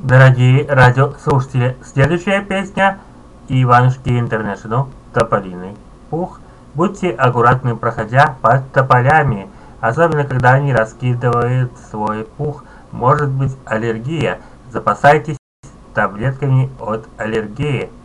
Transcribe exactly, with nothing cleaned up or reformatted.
Дорогие радиослушатели, следующая песня Иванушки Интернешнл «Тополиный пух». Будьте аккуратны, проходя под тополями, особенно когда они раскидывают свой пух. Может быть аллергия. Запасайтесь таблетками от аллергии.